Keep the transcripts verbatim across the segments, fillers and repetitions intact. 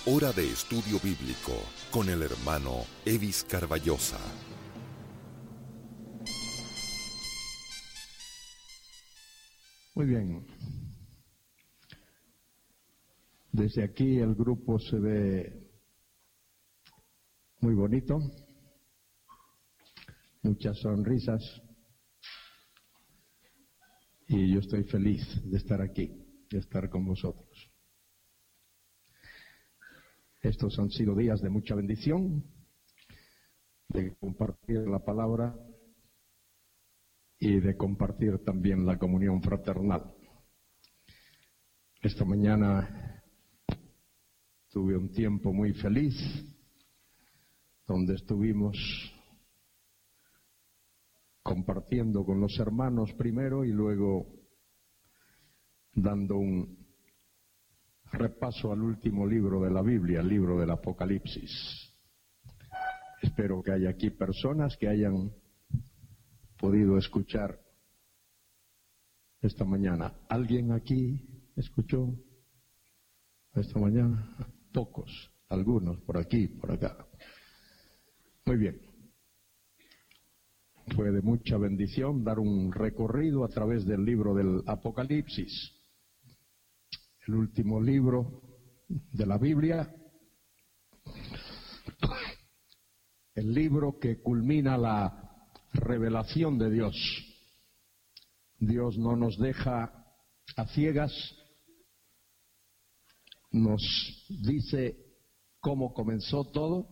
Hora de estudio bíblico con el hermano Evis Carballosa. Muy bien. Desde aquí el grupo se ve muy bonito, muchas sonrisas, y yo estoy feliz de estar aquí, de estar con vosotros. Estos han sido días de mucha bendición, de compartir la palabra y de compartir también la comunión fraternal. Esta mañana tuve un tiempo muy feliz, donde estuvimos compartiendo con los hermanos primero y luego dando un repaso al último libro de la Biblia, el libro del Apocalipsis. Espero que haya aquí personas que hayan podido escuchar esta mañana. ¿Alguien aquí escuchó esta mañana? Pocos, algunos, por aquí, por acá. Muy bien. Fue de mucha bendición dar un recorrido a través del libro del Apocalipsis, el último libro de la Biblia, el libro que culmina la revelación de Dios. Dios no nos deja a ciegas, nos dice cómo comenzó todo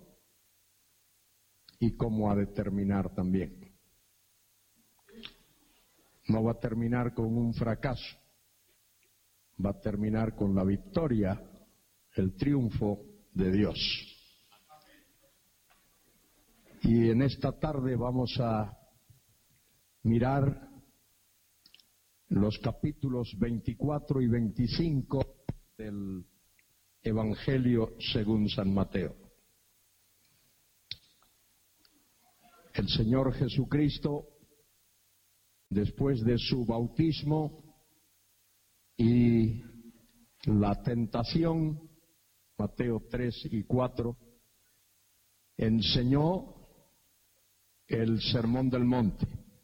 y cómo ha de terminar también. No va a terminar con un fracaso, va a terminar con la victoria, el triunfo de Dios. Y en esta tarde vamos a mirar los capítulos veinticuatro y veinticinco del Evangelio según San Mateo. El Señor Jesucristo, después de su bautismo y la tentación, Mateo tres y cuatro, enseñó el Sermón del Monte,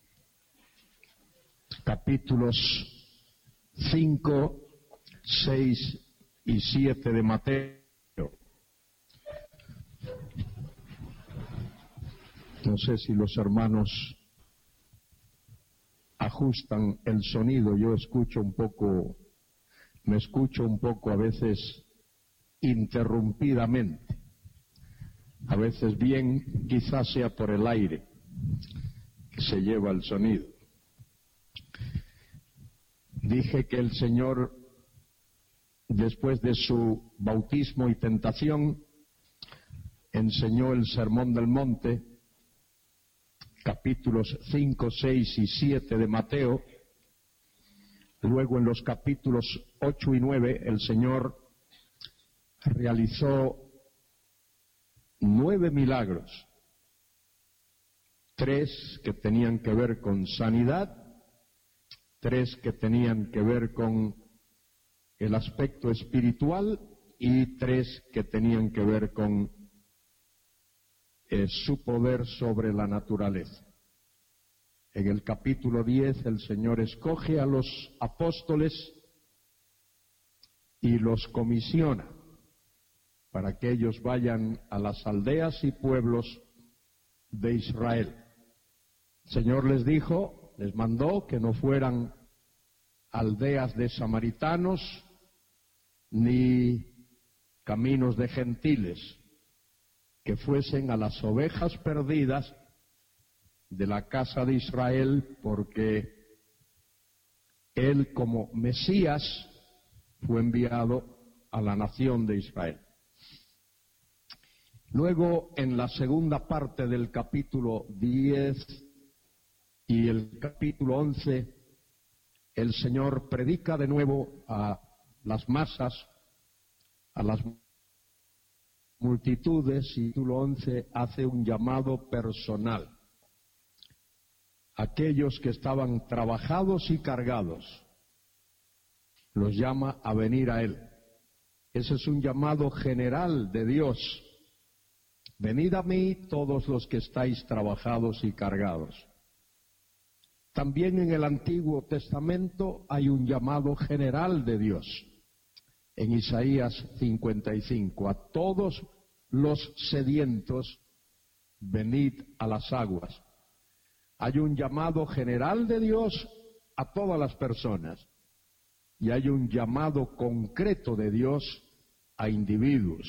capítulos cinco, seis y siete de Mateo. No sé si los hermanos ajustan el sonido, yo escucho un poco, me escucho un poco a veces interrumpidamente, a veces bien, quizás sea por el aire que se lleva el sonido. Dije que el Señor, después de su bautismo y tentación, enseñó el Sermón del Monte, capítulos cinco, seis y siete de Mateo. Luego en los capítulos ocho y nueve el Señor realizó nueve milagros, tres que tenían que ver con sanidad, tres que tenían que ver con el aspecto espiritual y tres que tenían que ver con eh, su poder sobre la naturaleza. En el capítulo diez el Señor escoge a los apóstoles y los comisiona para que ellos vayan a las aldeas y pueblos de Israel. El Señor les dijo, les mandó que no fueran aldeas de samaritanos ni caminos de gentiles, que fuesen a las ovejas perdidas de la casa de Israel, porque Él como Mesías fue enviado a la nación de Israel. Luego, en la segunda parte del capítulo diez y el capítulo once, el Señor predica de nuevo a las masas, a las multitudes, y el capítulo once hace un llamado personal. Aquellos que estaban trabajados y cargados, los llama a venir a Él. Ese es un llamado general de Dios. Venid a mí todos los que estáis trabajados y cargados. También en el Antiguo Testamento hay un llamado general de Dios. En Isaías cincuenta y cinco, a todos los sedientos, venid a las aguas. Hay un llamado general de Dios a todas las personas y hay un llamado concreto de Dios a individuos.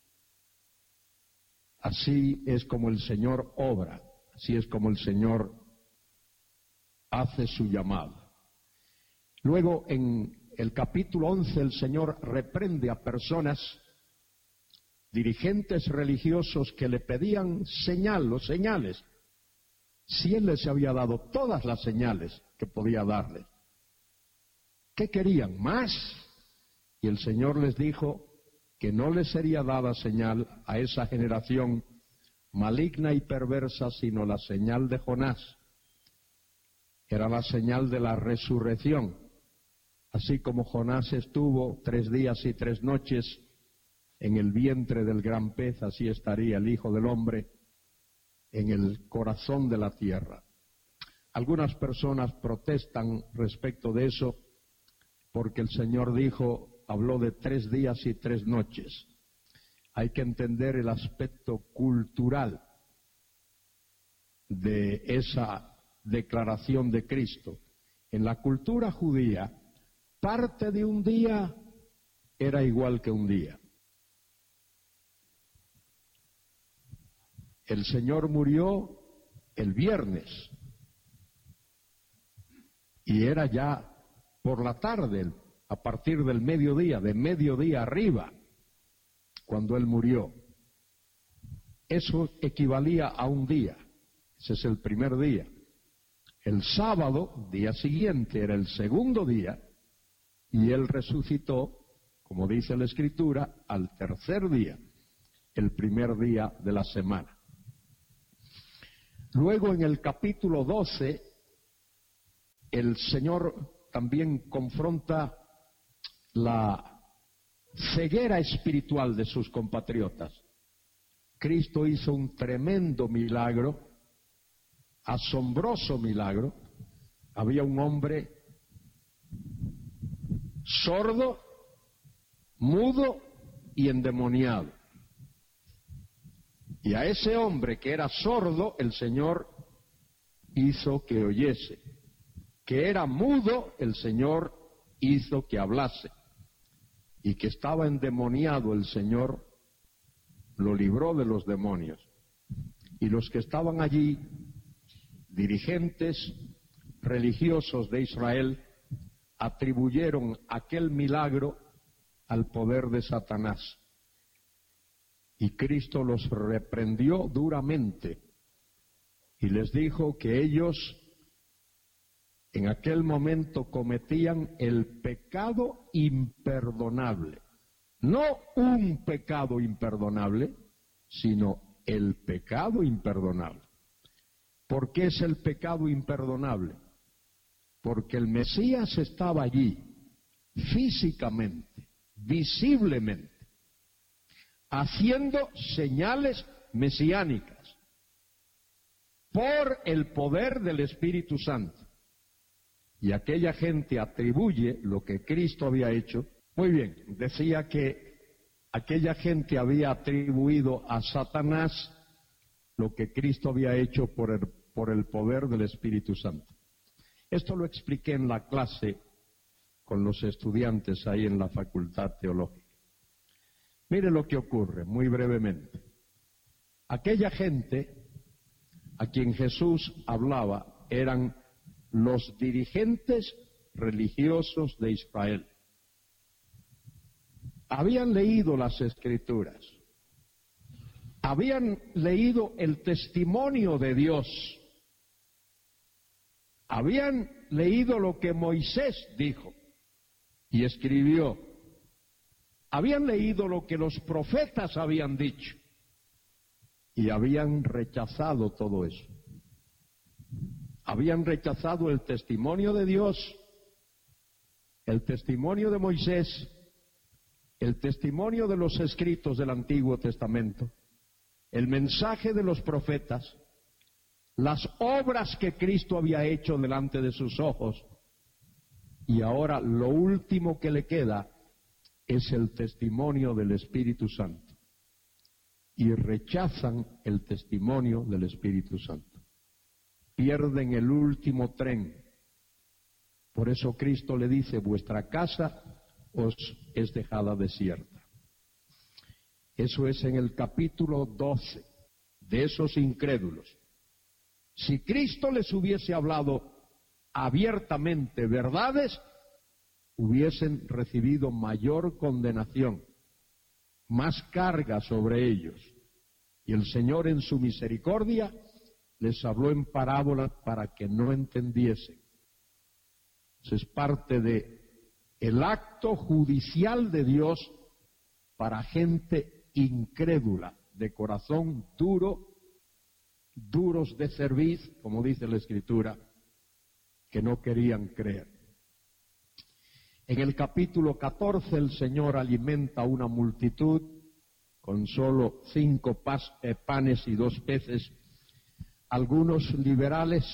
Así es como el Señor obra, así es como el Señor hace su llamado. Luego, en el capítulo once, el Señor reprende a personas, dirigentes religiosos, que le pedían señal o señales, si Él les había dado todas las señales que podía darles. ¿Qué querían? ¿Más? Y el Señor les dijo que no les sería dada señal a esa generación maligna y perversa, sino la señal de Jonás. Era la señal de la resurrección. Así como Jonás estuvo tres días y tres noches en el vientre del gran pez, así estaría el Hijo del Hombre en el corazón de la tierra. Algunas personas protestan respecto de eso porque el Señor dijo, habló de tres días y tres noches. Hay que entender el aspecto cultural de esa declaración de Cristo. En la cultura judía, parte de un día era igual que un día. El Señor murió el viernes y era ya por la tarde, a partir del mediodía, de mediodía arriba, cuando Él murió. Eso equivalía a un día. Ese es el primer día. El sábado, día siguiente, era el segundo día, y Él resucitó, como dice la Escritura, al tercer día, el primer día de la semana. Luego, en el capítulo doce, el Señor también confronta la ceguera espiritual de sus compatriotas. Cristo hizo un tremendo milagro, asombroso milagro. Había un hombre sordo, mudo y endemoniado. Y a ese hombre que era sordo, el Señor hizo que oyese. Que era mudo, el Señor hizo que hablase. Y que estaba endemoniado, el Señor lo libró de los demonios. Y los que estaban allí, dirigentes religiosos de Israel, atribuyeron aquel milagro al poder de Satanás. Y Cristo los reprendió duramente y les dijo que ellos en aquel momento cometían el pecado imperdonable. No un pecado imperdonable, sino el pecado imperdonable. ¿Por qué es el pecado imperdonable? Porque el Mesías estaba allí, físicamente, visiblemente, haciendo señales mesiánicas por el poder del Espíritu Santo. Y aquella gente atribuye lo que Cristo había hecho. Muy bien, decía que aquella gente había atribuido a Satanás lo que Cristo había hecho por el, por el poder del Espíritu Santo. Esto lo expliqué en la clase con los estudiantes ahí en la Facultad Teológica. Mire lo que ocurre, muy brevemente. Aquella gente a quien Jesús hablaba eran los dirigentes religiosos de Israel. Habían leído las Escrituras, habían leído el testimonio de Dios, habían leído lo que Moisés dijo y escribió, habían leído lo que los profetas habían dicho y habían rechazado todo eso. Habían rechazado el testimonio de Dios, el testimonio de Moisés, el testimonio de los escritos del Antiguo Testamento, el mensaje de los profetas, las obras que Cristo había hecho delante de sus ojos, y ahora lo último que le queda es el testimonio del Espíritu Santo. Y rechazan el testimonio del Espíritu Santo. Pierden el último tren. Por eso Cristo le dice, vuestra casa os es dejada desierta. Eso es en el capítulo doce de esos incrédulos. Si Cristo les hubiese hablado abiertamente verdades, hubiesen recibido mayor condenación, más carga sobre ellos. Y el Señor en su misericordia les habló en parábolas para que no entendiesen. Eso es parte de el acto judicial de Dios para gente incrédula, de corazón duro, duros de cerviz, como dice la Escritura, que no querían creer. En el capítulo catorce el Señor alimenta a una multitud con solo cinco pas, eh, panes y dos peces. Algunos liberales,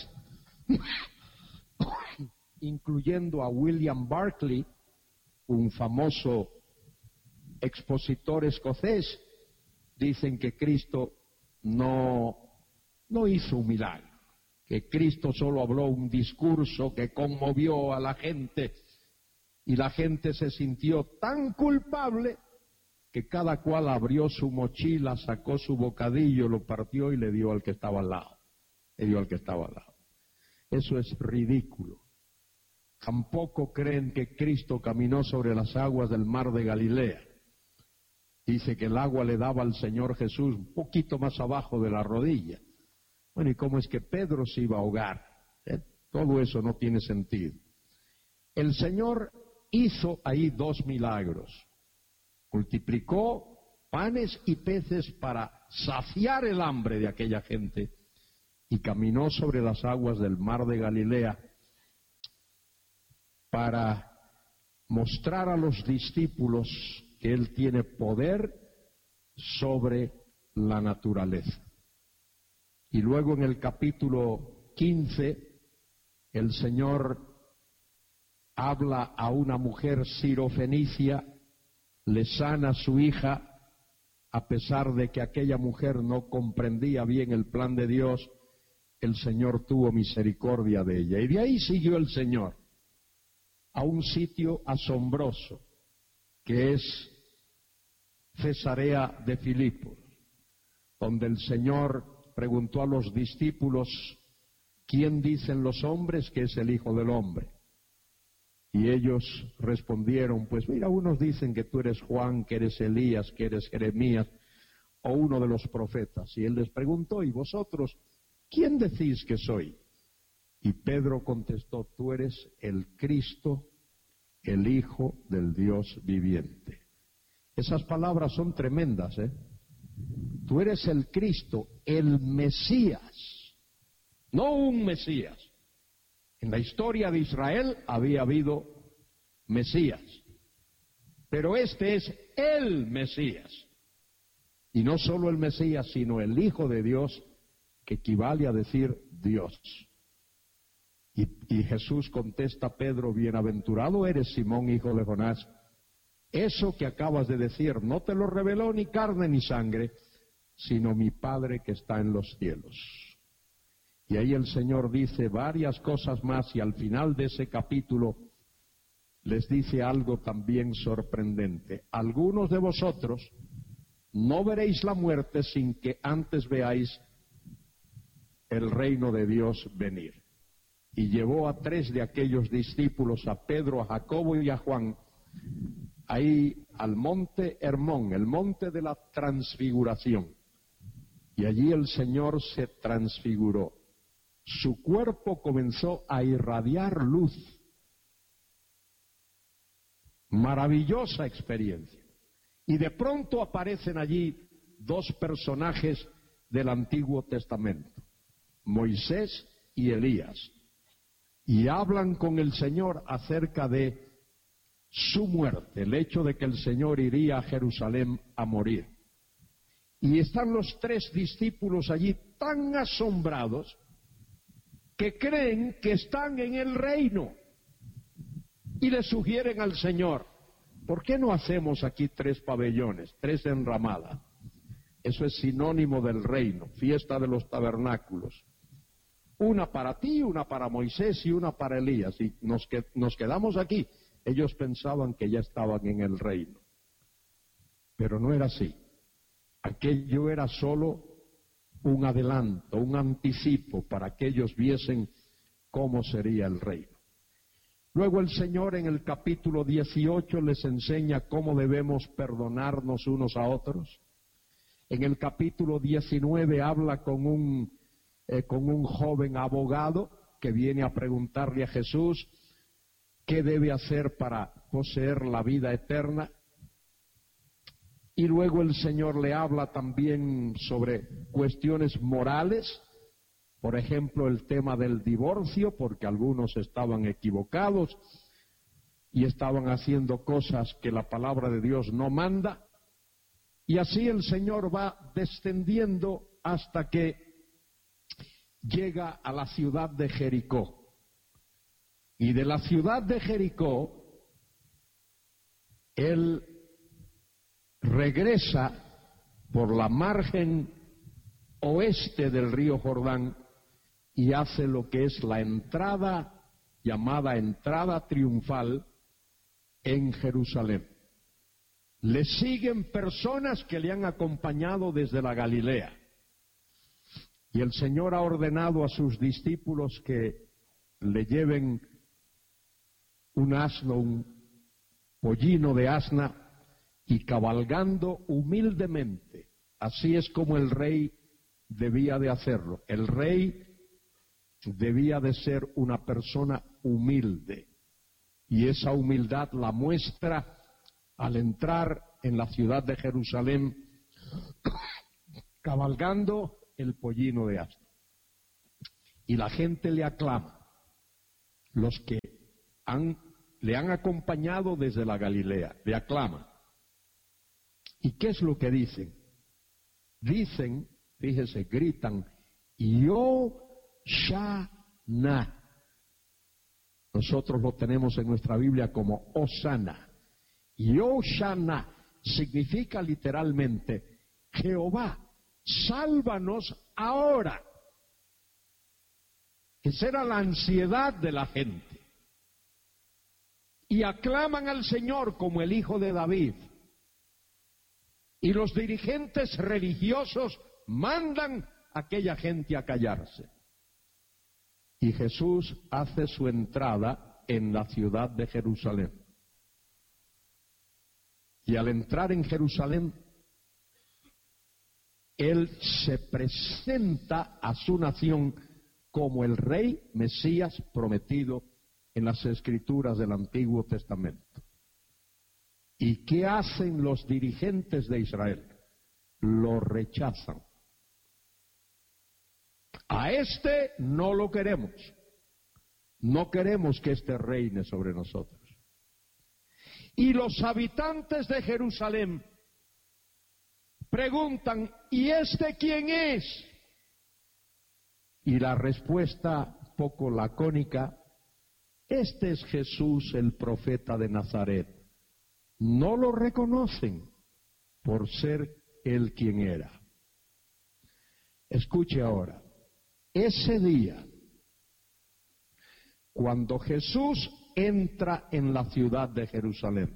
incluyendo a William Barclay, un famoso expositor escocés, dicen que Cristo no, no hizo un milagro, que Cristo solo habló un discurso que conmovió a la gente y la gente se sintió tan culpable que cada cual abrió su mochila, sacó su bocadillo, lo partió y le dio al que estaba al lado. Le dio al que estaba al lado. Eso es ridículo. Tampoco creen que Cristo caminó sobre las aguas del mar de Galilea. Dice que el agua le daba al Señor Jesús un poquito más abajo de la rodilla. Bueno, ¿y cómo es que Pedro se iba a ahogar? ¿Eh? Todo eso no tiene sentido. El Señor hizo ahí dos milagros. Multiplicó panes y peces para saciar el hambre de aquella gente y caminó sobre las aguas del mar de Galilea para mostrar a los discípulos que Él tiene poder sobre la naturaleza. Y luego en el capítulo quince, el Señor habla a una mujer sirofenicia, le sana a su hija, a pesar de que aquella mujer no comprendía bien el plan de Dios, el Señor tuvo misericordia de ella. Y de ahí siguió el Señor a un sitio asombroso, que es Cesarea de Filipos, donde el Señor preguntó a los discípulos, ¿quién dicen los hombres que es el Hijo del Hombre? Y ellos respondieron, pues mira, unos dicen que tú eres Juan, que eres Elías, que eres Jeremías, o uno de los profetas. Y él les preguntó, ¿y vosotros quién decís que soy? Y Pedro contestó, tú eres el Cristo, el Hijo del Dios viviente. Esas palabras son tremendas, ¿eh? Tú eres el Cristo, el Mesías, no un Mesías. En la historia de Israel había habido Mesías, pero este es el Mesías. Y no solo el Mesías, sino el Hijo de Dios, que equivale a decir Dios. Y, y Jesús contesta a Pedro, bienaventurado eres Simón, hijo de Jonás. Eso que acabas de decir no te lo reveló ni carne ni sangre, sino mi Padre que está en los cielos. Y ahí el Señor dice varias cosas más y al final de ese capítulo les dice algo también sorprendente. Algunos de vosotros no veréis la muerte sin que antes veáis el reino de Dios venir. Y llevó a tres de aquellos discípulos, a Pedro, a Jacobo y a Juan, ahí al monte Hermón, el monte de la transfiguración. Y allí el Señor se transfiguró. Su cuerpo comenzó a irradiar luz. Maravillosa experiencia. Y de pronto aparecen allí dos personajes del Antiguo Testamento, Moisés y Elías, y hablan con el Señor acerca de su muerte, el hecho de que el Señor iría a Jerusalén a morir. Y están los tres discípulos allí tan asombrados que creen que están en el reino y le sugieren al Señor: ¿por qué no hacemos aquí tres pabellones, tres enramadas? Eso es sinónimo del reino, fiesta de los tabernáculos. Una para ti, una para Moisés y una para Elías. Y nos, que, nos quedamos aquí. Ellos pensaban que ya estaban en el reino. Pero no era así. Aquello era solo un adelanto, un anticipo para que ellos viesen cómo sería el reino. Luego el Señor en el capítulo dieciocho les enseña cómo debemos perdonarnos unos a otros. En el capítulo diecinueve habla con un, eh, con un joven abogado que viene a preguntarle a Jesús qué debe hacer para poseer la vida eterna. Y luego el Señor le habla también sobre cuestiones morales, por ejemplo el tema del divorcio, porque algunos estaban equivocados y estaban haciendo cosas que la palabra de Dios no manda. Y así el Señor va descendiendo hasta que llega a la ciudad de Jericó. Y de la ciudad de Jericó, Él regresa por la margen oeste del río Jordán y hace lo que es la entrada, llamada entrada triunfal, en Jerusalén. Le siguen personas que le han acompañado desde la Galilea. Y el Señor ha ordenado a sus discípulos que le lleven un asno, un pollino de asna, y cabalgando humildemente. Así es como el rey debía de hacerlo. El rey debía de ser una persona humilde. Y esa humildad la muestra al entrar en la ciudad de Jerusalén cabalgando el pollino de asno. Y la gente le aclama. Los que han, le han acompañado desde la Galilea, le aclaman. ¿Y qué es lo que dicen? Dicen, fíjese, gritan, Yoshana. Nosotros lo tenemos en nuestra Biblia como Osana. Yoshana significa literalmente, Jehová, sálvanos ahora. Esa era la ansiedad de la gente. Y aclaman al Señor como el Hijo de David. Y los dirigentes religiosos mandan a aquella gente a callarse. Y Jesús hace su entrada en la ciudad de Jerusalén. Y al entrar en Jerusalén, Él se presenta a su nación como el Rey Mesías prometido en las Escrituras del Antiguo Testamento. ¿Y qué hacen los dirigentes de Israel? Lo rechazan. A este no lo queremos. No queremos que este reine sobre nosotros. Y los habitantes de Jerusalén preguntan, ¿y este quién es? Y la respuesta poco lacónica, este es Jesús, el profeta de Nazaret. No lo reconocen por ser él quien era. Escuche ahora, ese día, cuando Jesús entra en la ciudad de Jerusalén,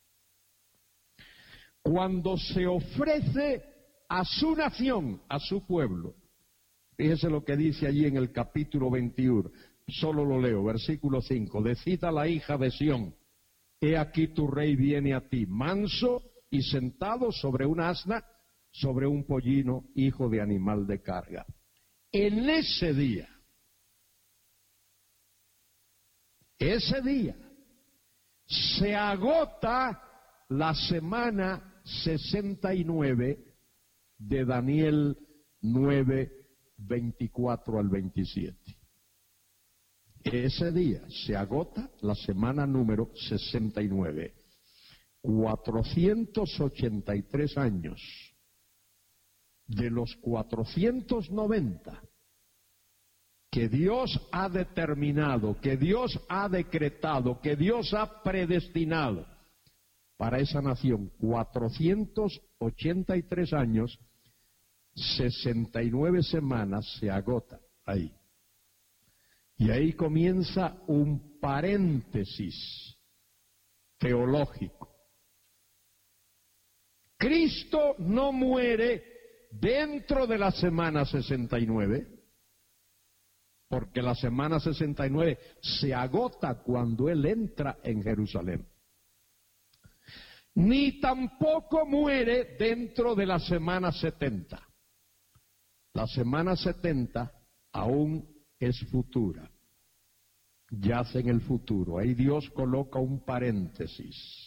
cuando se ofrece a su nación, a su pueblo, fíjese lo que dice allí en el capítulo veintiuno, solo lo leo, versículo cinco, decida la hija de Sión, he aquí tu rey viene a ti, manso y sentado sobre un asna, sobre un pollino, hijo de animal de carga. En ese día, ese día, se agota la semana sesenta y nueve de Daniel nueve, veinticuatro al veintisiete. Ese día se agota la semana número sesenta y nueve. cuatrocientos ochenta y tres años de los cuatrocientos noventa que Dios ha determinado, que Dios ha decretado, que Dios ha predestinado para esa nación, cuatrocientos ochenta y tres años, sesenta y nueve semanas se agota ahí. Y ahí comienza un paréntesis teológico. Cristo no muere dentro de la semana sesenta y nueve, porque la semana sesenta y nueve se agota cuando Él entra en Jerusalén. Ni tampoco muere dentro de la semana setenta. La semana setenta aún es futura, yace en el futuro. Ahí Dios coloca un paréntesis.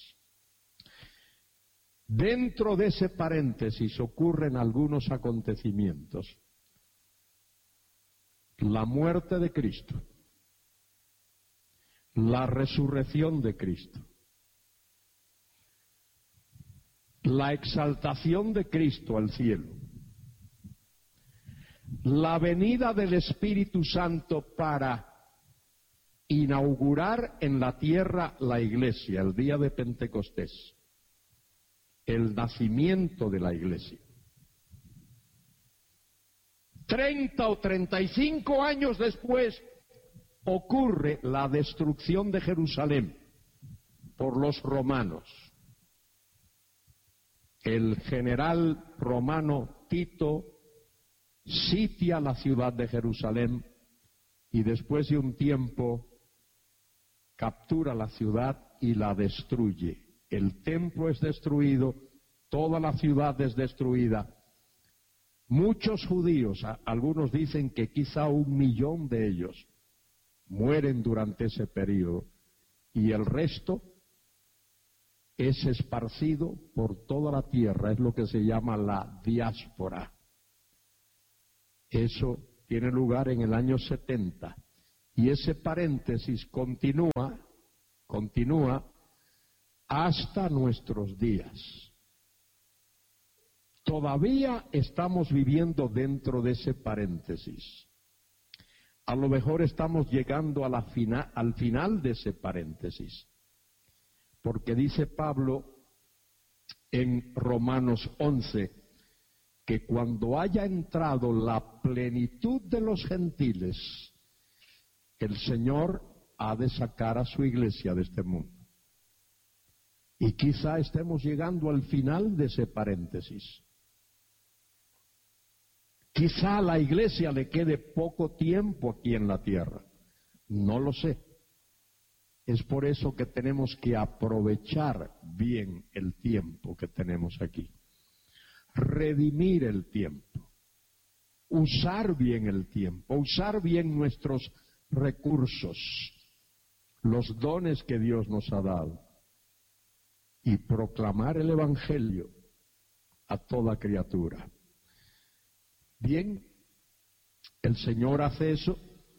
Dentro de ese paréntesis ocurren algunos acontecimientos. La muerte de Cristo, la resurrección de Cristo, la exaltación de Cristo al cielo, la venida del Espíritu Santo para inaugurar en la tierra la iglesia, el día de Pentecostés, el nacimiento de la iglesia. Treinta o treinta y cinco años después ocurre la destrucción de Jerusalén por los romanos. El general romano Tito sitia la ciudad de Jerusalén y después de un tiempo captura la ciudad y la destruye. El templo es destruido, toda la ciudad es destruida. Muchos judíos, algunos dicen que quizá un millón de ellos, mueren durante ese periodo y el resto es esparcido por toda la tierra, es lo que se llama la diáspora. Eso tiene lugar en el año setenta y ese paréntesis continúa, continúa hasta nuestros días. Todavía estamos viviendo dentro de ese paréntesis. A lo mejor estamos llegando a la fina, al final de ese paréntesis. Porque dice Pablo en Romanos once que cuando haya entrado la plenitud de los gentiles, el Señor ha de sacar a su iglesia de este mundo. Y quizá estemos llegando al final de ese paréntesis. Quizá a la iglesia le quede poco tiempo aquí en la tierra. No lo sé. Es por eso que tenemos que aprovechar bien el tiempo que tenemos aquí. Redimir el tiempo. Usar bien el tiempo. Usar bien nuestros recursos. Los dones que Dios nos ha dado. Y proclamar el Evangelio a toda criatura. Bien, el Señor hace eso.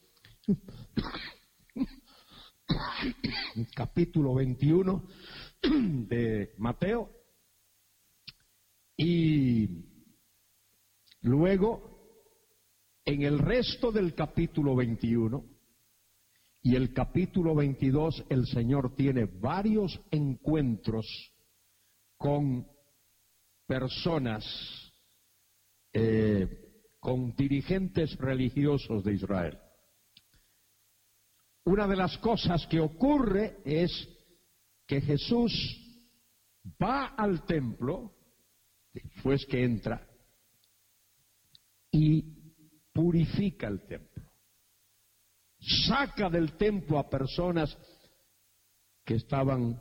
Capítulo veintiuno de Mateo. Y luego, en el resto del capítulo veintiuno y el capítulo veintidós, el Señor tiene varios encuentros con personas, eh, con dirigentes religiosos de Israel. Una de las cosas que ocurre es que Jesús va al templo, después que entra, y purifica el templo. Saca del templo a personas que estaban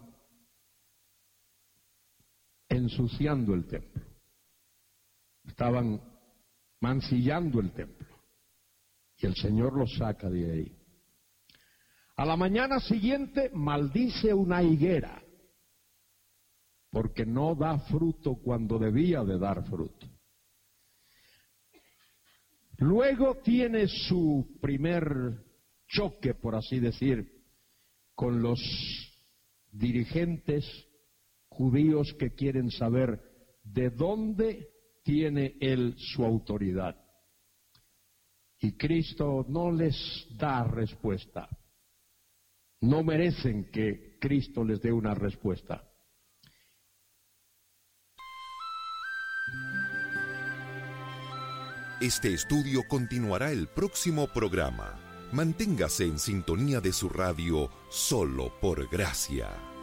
ensuciando el templo, estaban mancillando el templo, y el Señor los saca de ahí. A la mañana siguiente maldice una higuera, porque no da fruto cuando debía de dar fruto. Luego tiene su primer choque, por así decir, con los dirigentes judíos que quieren saber de dónde tiene él su autoridad. Y Cristo no les da respuesta. No merecen que Cristo les dé una respuesta. Este estudio continuará el próximo programa. Manténgase en sintonía de su radio Solo por Gracia.